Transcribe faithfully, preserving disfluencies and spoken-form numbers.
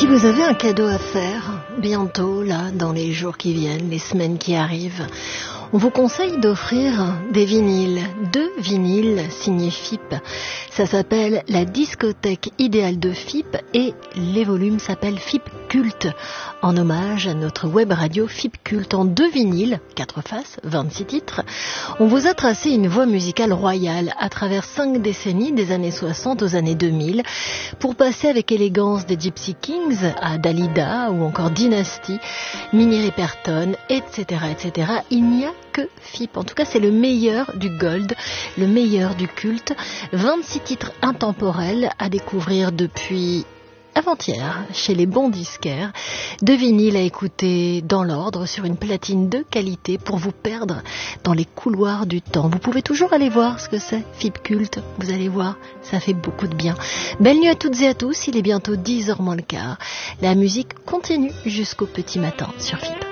Si vous avez un cadeau à faire, bientôt, là, dans les jours qui viennent, les semaines qui arrivent, on vous conseille d'offrir des vinyles, deux vinyles signés F I P. Ça s'appelle la discothèque idéale de F I P et les volumes s'appellent F I P Culte, en hommage à notre web radio F I P Culte. En deux vinyles, quatre faces, vingt-six titres, on vous a tracé une voie musicale royale à travers cinq décennies, des années soixante aux années deux mille, pour passer avec élégance des Gypsy Kings à Dalida ou encore Dynasty, Minnie Riperton, et cetera, et cetera. Il n'y a que F I P. En tout cas, c'est le meilleur du gold, le meilleur du culte. vingt-six titres intemporels à découvrir depuis avant-hier chez les bons disquaires. Deux vinyles à écouter dans l'ordre sur une platine de qualité pour vous perdre dans les couloirs du temps. Vous pouvez toujours aller voir ce que c'est F I P Culte. Vous allez voir, ça fait beaucoup de bien. Belle nuit à toutes et à tous. Il est bientôt dix heures moins le quart. La musique continue jusqu'au petit matin sur F I P.